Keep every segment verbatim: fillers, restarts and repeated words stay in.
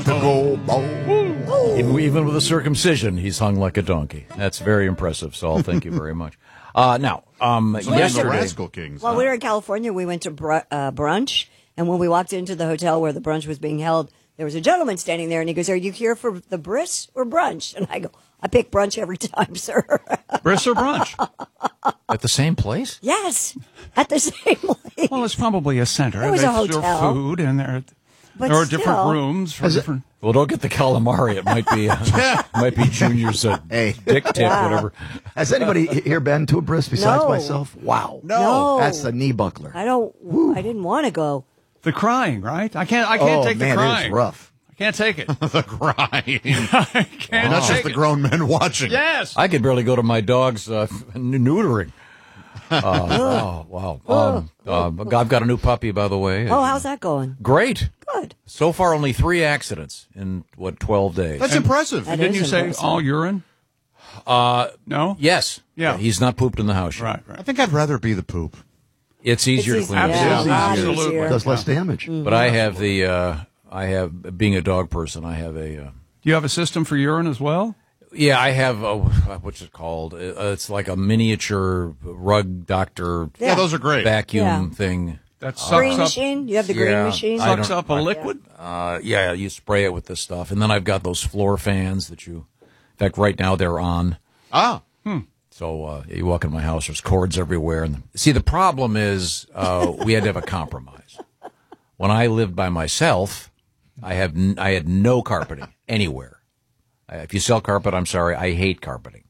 the gold ball. Even, even with a circumcision, he's hung like a donkey. That's very impressive, Saul. Thank you very much. Uh, now, um, So the yesterday, Rascal Kings. Well, huh? we were in California. We went to br- uh, brunch, and when we walked into the hotel where the brunch was being held, there was a gentleman standing there, and he goes, "Are you here for the bris or brunch?" And I go, "I pick brunch every time, sir." Bris or brunch? at the same place? Yes, at the same place. Well, it's probably a center. It was they a hotel. serve food, and there, But there are different still. rooms for different. Well, don't get the calamari. It might be uh, might be Junior's uh, Hey. dick tip, Yeah. whatever. Has anybody here been to a bris besides No. myself? Wow. No. That's a knee buckler. I don't. I didn't want to go. The crying, right? I can't. I can't oh, take man, the crying. it's rough. I can't take it. the crying. I can't. And that's just take the it. grown men watching. Yes. I could barely go to my dog's uh, neutering. Uh, oh, wow. Um, uh, I've got a new puppy, by the way. Oh, how's that going? Great. Good. So far, only three accidents in, what, twelve days? That's impressive. That Didn't is you say impressive. all urine? Uh, No. yes. Yeah. He's not pooped in the house yet. Right. I Right. think I'd rather be the poop. It's easier It's to clean easy. up. Yeah, Absolutely. a lot Absolutely. easier. Does less damage. But I have the, uh, I have, being a dog person, I have a, uh, Do you have a system for urine as well? yeah, I have, a, what's it called? Uh, it's like a miniature rug doctor Yeah, those are great. vacuum Yeah. thing. That Green sucks up. machine? You have the green Yeah, machine? I Sucks don't- up a liquid. Uh, yeah, you spray it with this stuff. And then I've got those floor fans that you, in fact, right now they're on. Ah. So uh, you walk in my house, there's cords everywhere. And see, the problem is uh, we had to have a compromise. When I lived by myself, I have n- I had no carpeting anywhere. Uh, if you sell carpet, I'm sorry, I hate carpeting.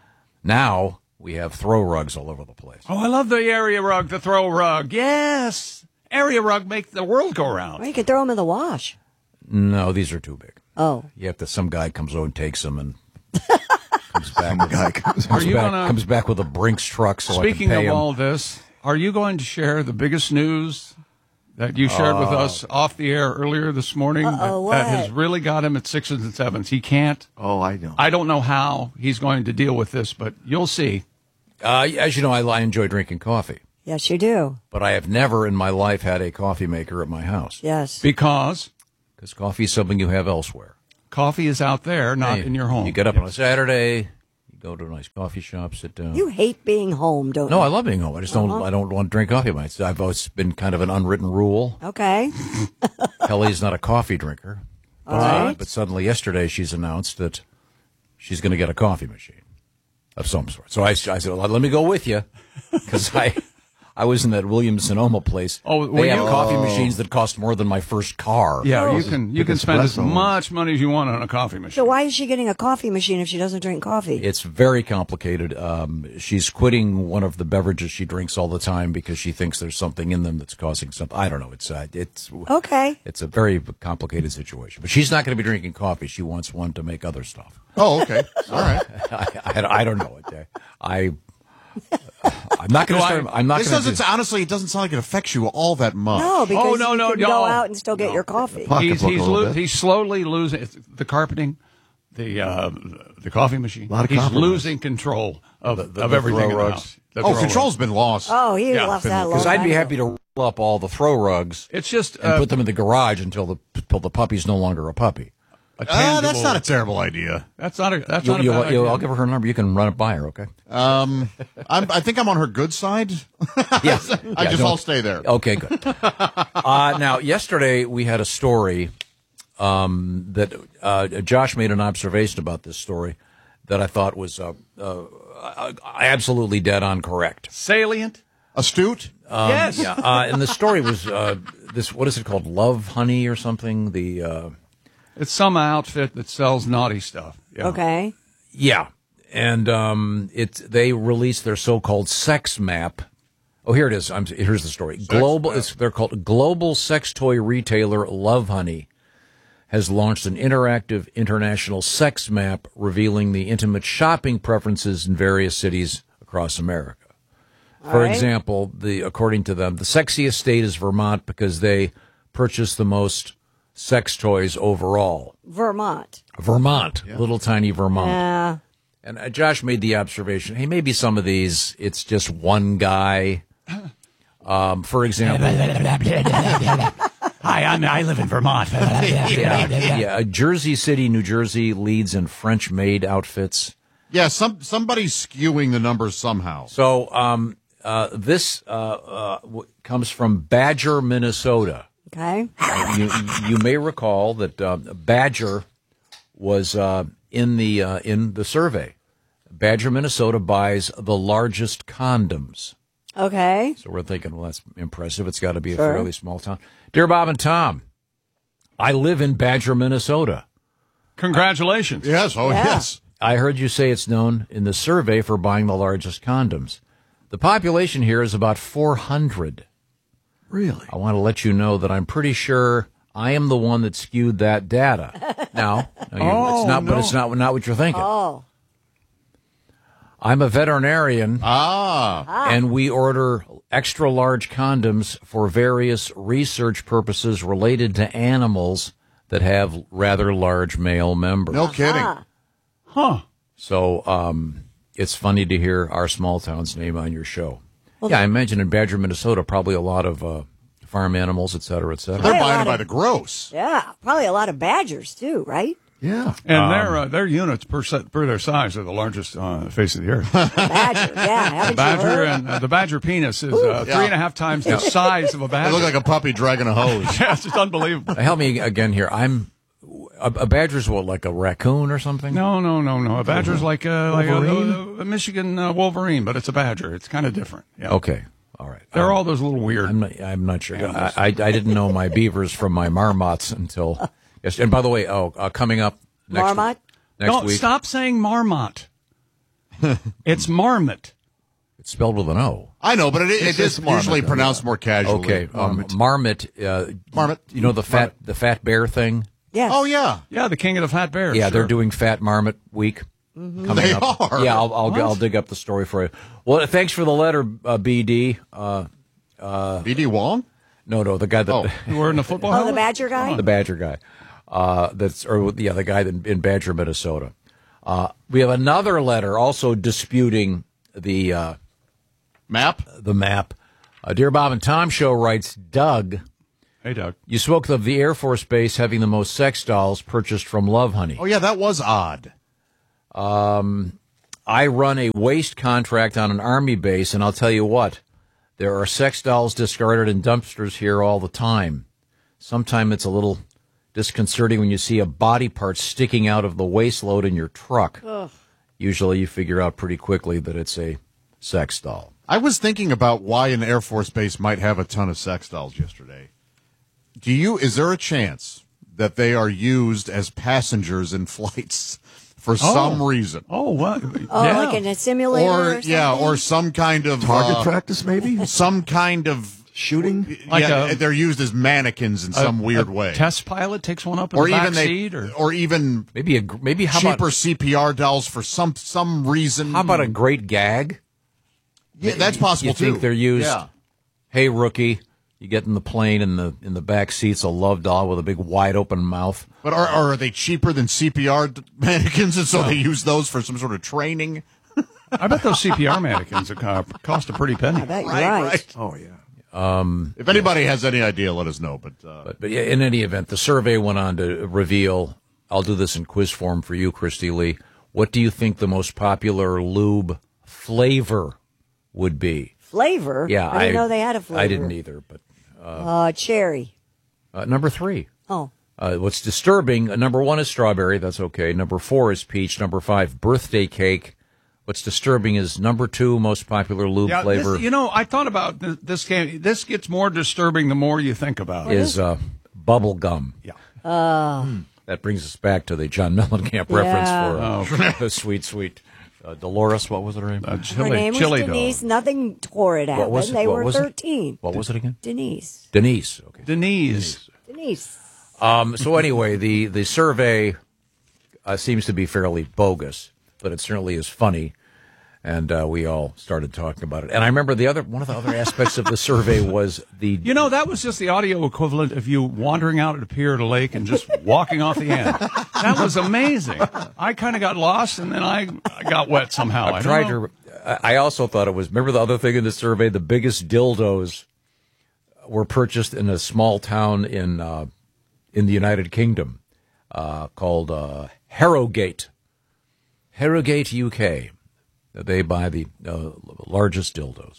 Now we have throw rugs all over the place. Oh, I love the area rug, the throw rug. Yes. Area rug makes the world go round. Or you could throw them in the wash. No, these are too big. Oh. You have to. Some guy comes over and takes them and comes back. With, Guy comes- comes Are you back, gonna- comes back with a Brinks truck so Speaking I can pay of him. all this, are you going to share the biggest news that you shared with us off the air earlier this morning Uh-oh, that, that what? has really got him at sixes and sevens? He can't. Oh, I know. I don't know how he's going to deal with this, but you'll see. Uh, as you know, I, I enjoy drinking coffee, Yes, you do. but I have never in my life had a coffee maker at my house Yes. Because because coffee is something you have elsewhere. coffee is out there, not Hey, in your home. You get up on a Saturday, you go to a nice coffee shop, sit down. You hate being home, don't no, you? I love being home. I just don't. I don't want to drink coffee. It's, I've always been kind of an unwritten rule. Okay. Kelly's not a coffee drinker, but, All right. but suddenly yesterday she's announced that she's going to get a coffee machine of some sort. So I, I said, well, let me go with you because I. I was in that Williams Sonoma place. Oh, they were have you? coffee machines that cost more than my first car. Yeah, you can you big can spend as espresso ones. much money as you want on a coffee machine. So why is she getting a coffee machine if she doesn't drink coffee? It's very complicated. Um, she's quitting one of the beverages she drinks all the time because she thinks there's something in them that's causing something. I don't know. It's uh, it's Okay. it's a very complicated situation. But she's not going to be drinking coffee. She wants one to make other stuff. Oh, okay. All right. I, I, I don't know. I I'm not going to start. I'm not This going to. doesn't, honestly, it doesn't sound like it affects you all that much. No, because Oh, no, you no, can no. go out and still get your coffee. Pocketbook he's a he's, little lo- bit. he's slowly losing it's the carpeting, the uh, the coffee machine. Lot of He's compromise. losing control of, The- the- of the everything throw in the rugs. house. The Oh, throw control's rugs. been lost. Oh, he Yeah, lost that long because I'd be time happy ago. to roll up all the throw rugs It's just and uh, put them in the garage until the until the puppy's no longer a puppy. a Ah, tangible, that's not a terrible idea. That's not a. That's You, not a you, bad you, idea. I'll give her her number. You can run it by her. Okay. Um, I'm, I think I'm on her good side. Yeah. I Yeah, just, don't- I'll stay there. Okay, good. uh, now, yesterday we had a story um, that uh, Josh made an observation about this story that I thought was uh, uh, absolutely dead on correct. salient. Astute? Um, Yes. Yeah, uh, and the story was uh, this. What is it called? Love Honey or something? The uh, It's some outfit that sells naughty stuff. Yeah. Okay. yeah, and um, it's they released their so-called sex map. Oh, here it is. I'm, here's the story. Global. It's, they're called Global Sex Toy Retailer Love Honey has launched an interactive international sex map revealing the intimate shopping preferences in various cities across America. For right. example, the according to them, the sexiest state is Vermont because they purchase the most sex toys overall. Vermont. Vermont, little tiny Vermont. Yeah. And uh, Josh made the observation, hey, maybe some of these, it's just one guy. Um, for example, Hi, I'm, I live in Vermont. Yeah, yeah. Jersey City, New Jersey leads in French maid outfits. Yeah, some somebody's skewing the numbers somehow. So um, uh, this uh, uh, w- comes from Badger, Minnesota. Okay. you, you may recall that uh, Badger was uh, in the uh, in the survey. Badger, Minnesota buys the largest condoms. Okay. So we're thinking, well, that's impressive. It's got to be a Sure. fairly small town. Dear Bob and Tom, I live in Badger, Minnesota. Congratulations. Yes, oh Yeah. yes. I heard you say it's known in the survey for buying the largest condoms. The population here is about four hundred. Really? I want to let you know that I'm pretty sure I am the one that skewed that data. Now, no, you- Oh, it's not, but no. it's not not what you're thinking. Oh. I'm a veterinarian, Ah. and we order extra large condoms for various research purposes related to animals that have rather large male members. No kidding. Huh. So um, it's funny to hear our small town's name on your show. Yeah, I imagine in Badger, Minnesota, probably a lot of uh, farm animals, et cetera, et cetera. They're Hey, a buying lot it by of- the gross. Yeah. Probably a lot of badgers, too, right? Yeah. And their uh, their units per set, per their size are the largest on the face of the earth. The Badger. Yeah. Haven't you badger heard? and uh, the badger penis is uh, Yeah. three and a half times the size of a They badger. look like a puppy dragging a hose. yeah, it's just unbelievable. Uh, Help me again here. I'm a, a badger's what, like a raccoon or something? No, no, no, no. A badger's like a like a, Wolverine? a, a Michigan uh, Wolverine, but it's a badger. It's kind of different. Yeah. Okay, all right. They're Um, all those little weird. I'm not. I'm not sure. I, I, I didn't know my beavers from my marmots until yes. And by the way, oh, uh, coming up next Marmot? next Don't week. stop saying marmot. It's marmot. It's spelled with an O. I know, but it, it It's is just marmot, usually though, pronounced yeah. more casually. Okay, um, marmot. Uh, Marmot. You know the fat the fat bear thing. Yes. Oh, yeah. Yeah, the king of the fat bears. Yeah, they're sure. doing Fat Marmot Week coming They up. are. Yeah, I'll I'll, I'll dig up the story for you. Well, thanks for the letter, uh, B D. Uh, B D Wong? no, no, the guy that Oh. You were in the football. Oh, the helmet? badger guy? the Badger guy. Uh, that's or yeah, the guy that, in Badger, Minnesota. Uh, we have another letter also disputing the uh, Map? the map. Uh, Dear Bob and Tom show writes Doug. Hey, Doug. You spoke of the Air Force Base having the most sex dolls purchased from Love Honey. Oh, yeah, that was odd. I run a waste contract on an Army base, and I'll tell you what, there are sex dolls discarded in dumpsters here all the time. Sometimes it's a little disconcerting when you see a body part sticking out of the waste load in your truck. Usually you figure out pretty quickly that it's a sex doll. I was thinking about why an Air Force base might have a ton of sex dolls yesterday. Do you? Is there a chance that they are used as passengers in flights for some reason? Oh, what? Oh, yeah. like in a simulator Or, or yeah, something? or some kind of Target uh, practice, maybe? some kind of Shooting? Like yeah, a- they're used as mannequins in some A- weird a way. Test pilot takes one up in or the even back they, seat, or or even Maybe a gr- maybe how cheaper about C P R dolls for some some reason. how about a great gag? Yeah, that's possible You think too. they're used? Yeah. Hey, rookie, you get in the plane and the in the back seat's a love doll with a big wide open mouth. But are, are they cheaper than C P R d- mannequins, and so they use those for some sort of training? I bet those C P R mannequins would co- cost a pretty penny. I bet you're Right, right. right. Oh, yeah. If anybody has any idea, let us know. But, uh, But, but yeah, in any event, the survey went on to reveal. I'll do this in quiz form for you, Christy Lee. What do you think the most popular lube flavor would be? Flavor? Yeah, I didn't know they had a flavor. I didn't either. But Uh, cherry. uh, number three. Oh. Uh, what's disturbing? Uh, number one is strawberry. That's okay. Number four is peach. Number five, birthday cake. What's disturbing is number two most popular lube Yeah, flavor this, you know, I thought about this, this game. This gets more disturbing the more you think about it. is uh, bubble gum. Yeah. That brings us back to the John Mellencamp reference Yeah. for uh, the sweet, sweet uh, Dolores. What was her name? Uh, Her chili, name was chili Denise. dog. Nothing torrid happened. was it? They What were was it? thirteen. What was it again? Denise. Denise. Okay. Denise. Denise. Um, so anyway, the the survey uh, seems to be fairly bogus, but it certainly is funny, and uh, we all started talking about it. And I remember the other one of the other aspects of the survey was the You know, that was just the audio equivalent of you wandering out at a pier at a lake and just walking off the end. That was amazing. I kind of got lost, and then I, I got wet somehow. I I don't tried know. to. I I also thought it was. Remember the other thing in the survey? The biggest dildos were purchased in a small town in uh, in the United Kingdom uh, called uh, Harrogate. Harrogate, U K. They buy the uh, largest dildos.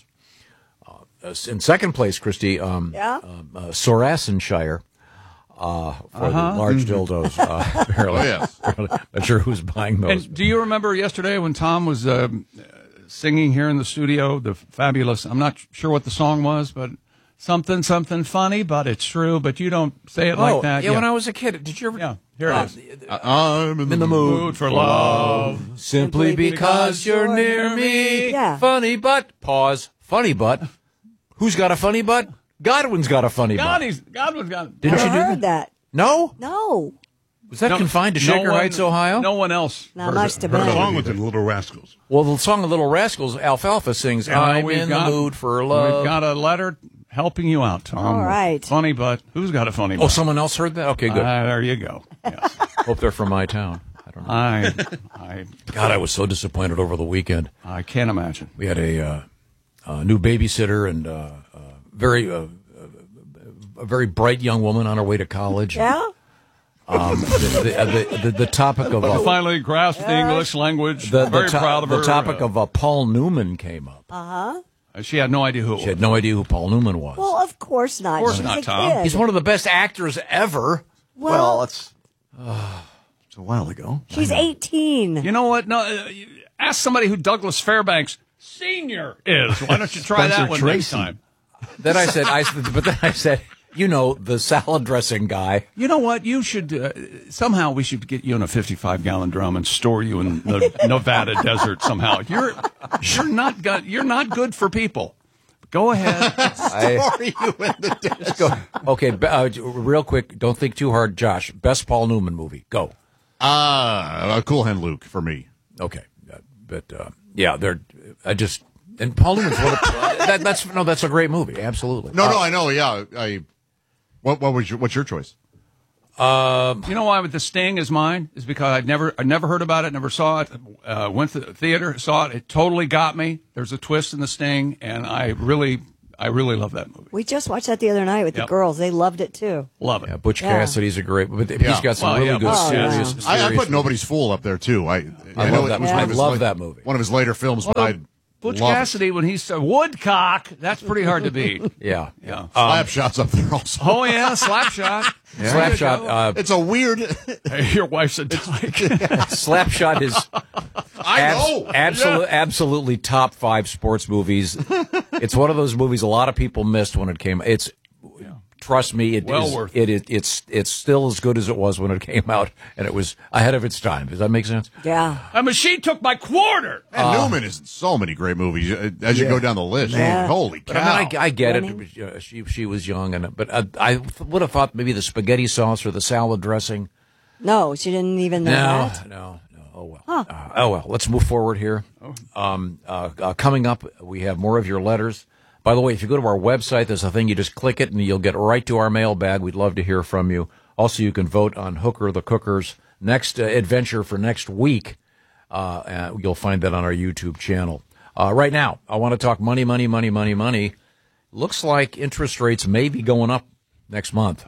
Uh, in second place, Christy, um, Yeah? uh, uh, Sorasenshire. Uh, for Uh-huh. the large dildos, uh, apparently. Oh, yes. Not sure who's buying those. And do you remember yesterday when Tom was uh, singing here in the studio, the fabulous, I'm not sure what the song was, but something, something funny, but it's true, but you don't say it oh, like that. yeah, when I was a kid, did you ever? Yeah, here Uh, it is. I'm in, in the mood. Mood for love. Simply because you're near me. Yeah. Funny butt. Pause. Funny butt. Who's got a funny butt? Godwin's got a funny God, butt. he's, God was got. Didn't I you do heard that. No? No. Was that No- confined to no Shaker one- Heights, Ohio? No one else. Not heard much it- to heard bet. of The it song was either. in Little Rascals. Well, the song of Little Rascals, Alfalfa sings, Yeah, I'm we've in got- the mood for love. We've got a letter helping you out, Tom. All right. Funny butt. Who's got a funny butt? Oh, someone else heard that? Okay, good. Ah, there you go. Yes. Hope they're from my town. I don't know. I, I, God, I was so disappointed over the weekend. I can't imagine. We had a, uh, a new babysitter and uh, uh, very, uh, a very bright young woman on her way to college. Yeah? Um, the, the, uh, the, the, the topic of I uh, finally grasped the English language. the, the, Very to- proud of the her. topic Uh, of uh, Paul Newman came up. Uh-huh. She had no idea who it She was. had no idea who Paul Newman was. Well, of course not. Of course She's not, a Tom. kid. He's one of the best actors ever. Well, it's, it's a while ago. She's eighteen. You know what? No, uh, you- ask somebody who Douglas Fairbanks Senior is. Why don't you try that Spencer one next Tracy. time? Then I said, I, but then I said, you know, the salad dressing guy. You know what? You should uh, somehow we should get you in a fifty-five gallon drum and store you in the Nevada desert somehow. You're you're not good. You're not good for people. Go ahead. Are you in the desert? Go. Okay, be- uh, real quick. Don't think too hard, Josh. Best Paul Newman movie. Go. Ah, uh, Cool Hand Luke for me. Okay, uh, but uh, yeah, they're. I just and Paul Newman's one of, that, that's no, that's a great movie. Absolutely. No, no, I know. Yeah, I. What, what was your? What's your choice? You know why The Sting is mine? Is because I'd never, I never heard about it, never saw it. Uh, went to the theater, saw it. It totally got me. There's a twist in The Sting, and I really, I really love that movie. We just watched that the other night with Yep. the girls. They loved it too. Love it. Yeah, Butch Yeah. Cassidy's a great, but he's Yeah. got some Well, really yeah, good Oh, serious. yeah. I, I serious put Nobody's Fool up there too. I I know love it that was movie. one I of his love la- that movie. One of his later films, but I Butch love it. Cassidy when he's uh, Woodcock, that's pretty hard to beat. Yeah, Yeah. Slapshot's up there also. Oh yeah, Slapshot. Slapshot. Uh, It's a weird. Hey, your wife's a dyke. Slapshot is I abs- know. absolute, absolutely top five sports movies. It's one of those movies a lot of people missed when it came. It's trust me, it Well is. worth It, it it's it's still as good as it was when it came out, and it was ahead of its time. Does that make sense? Yeah. A machine took my quarter. And Newman is in so many great movies uh, as you go down the list. Yeah. Holy But cow! I mean, I, I get Winning. it. Uh, She she was young, and but uh, I would have thought maybe the spaghetti sauce or the salad dressing. No, she didn't even know No, that. no, no. Oh well. Uh, oh well. Let's move forward here. Um, uh, uh, coming up, we have more of your letters. By the way, if you go to our website, there's a thing, you just click it and you'll get right to our mailbag. We'd love to hear from you. Also, you can vote on Hooker the Cooker's next uh, adventure for next week. Uh, and you'll find that on our YouTube channel. Uh, right now, I want to talk money, money, money, money, money. Looks like interest rates may be going up next month.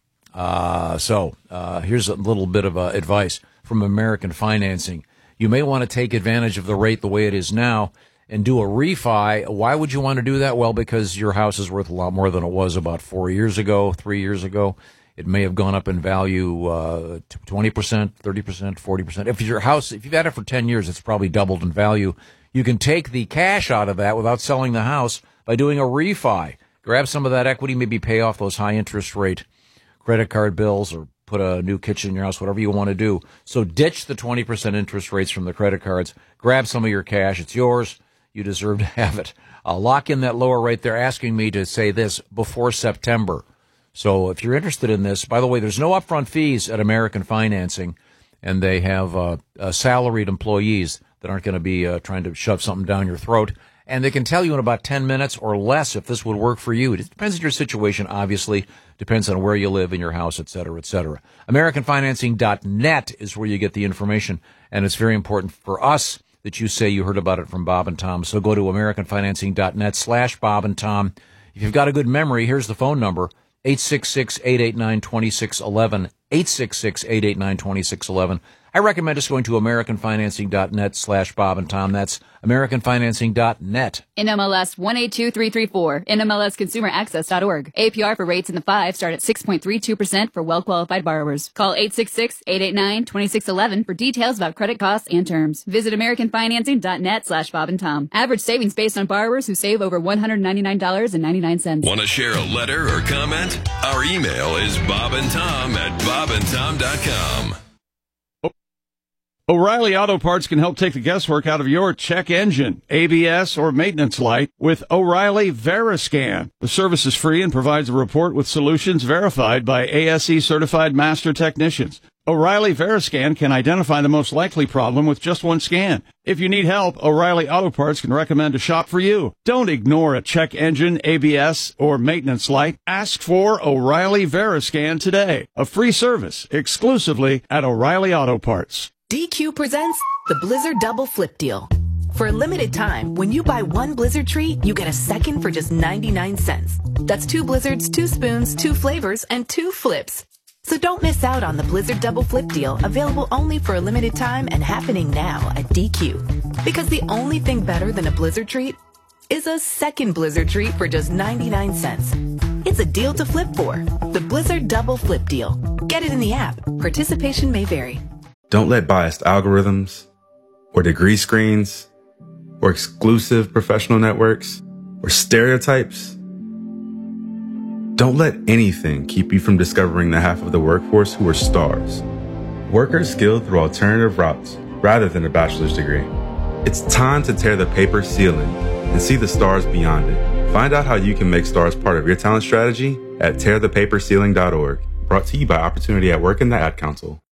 Uh, so uh, here's a little bit of uh, advice from American Financing. You may want to take advantage of the rate the way it is now and do a refi. Why would you want to do that? Well, because your house is worth a lot more than it was about four years ago, three years ago. It may have gone up in value uh, twenty percent, thirty percent, forty percent. If your house, if you've had it for ten years, it's probably doubled in value. You can take the cash out of that without selling the house by doing a refi. Grab some of that equity, maybe pay off those high interest rate credit card bills or put a new kitchen in your house, whatever you want to do. So ditch the twenty percent interest rates from the credit cards. Grab some of your cash. It's yours. You deserve to have it. Uh, lock in that lower rate. They're asking me to say this before September. So if you're interested in this, by the way, there's no upfront fees at American Financing, and they have uh, uh, salaried employees that aren't going to be uh, trying to shove something down your throat. And they can tell you in about ten minutes or less if this would work for you. It depends on your situation, obviously. Depends on where you live in your house, et cetera, et cetera. American Financing dot net is where you get the information, and it's very important for us that you say you heard about it from Bob and Tom. So go to American Financing dot net slash Bob and Tom. If you've got a good memory, here's the phone number, eight six six, eight eight nine, two six one one, eight six six, eight eight nine, two six one one. I recommend just going to americanfinancing.net slash Bob and Tom. That's american financing dot net. N M L S one eight two three three four, N M L S consumer access dot org. A P R for rates in the five start at six point three two percent for well-qualified borrowers. Call eight six six, eight eight nine, two six one one for details about credit costs and terms. Visit americanfinancing.net slash Bob and Tom. Average savings based on borrowers who save over one hundred ninety-nine dollars and ninety-nine cents. Want to share a letter or comment? Our email is bobandtom at bob and tom dot com. O'Reilly Auto Parts can help take the guesswork out of your check engine, A B S, or maintenance light with O'Reilly Veriscan. The service is free and provides a report with solutions verified by A S E certified master technicians. O'Reilly Veriscan can identify the most likely problem with just one scan. If you need help, O'Reilly Auto Parts can recommend a shop for you. Don't ignore a check engine, A B S, or maintenance light. Ask for O'Reilly Veriscan today. A free service exclusively at O'Reilly Auto Parts. D Q presents the Blizzard Double Flip Deal. For a limited time, when you buy one Blizzard treat, you get a second for just ninety-nine cents. That's two Blizzards, two spoons, two flavors, and two flips. So don't miss out on the Blizzard Double Flip Deal, available only for a limited time and happening now at D Q. Because the only thing better than a Blizzard treat is a second Blizzard treat for just ninety-nine cents. It's a deal to flip for. The Blizzard Double Flip Deal. Get it in the app. Participation may vary. Don't let biased algorithms or degree screens or exclusive professional networks or stereotypes. Don't let anything keep you from discovering the half of the workforce who are stars. Workers skilled through alternative routes rather than a bachelor's degree. It's time to tear the paper ceiling and see the stars beyond it. Find out how you can make stars part of your talent strategy at tear the paper ceiling dot org. Brought to you by Opportunity at Work and the Ad Council.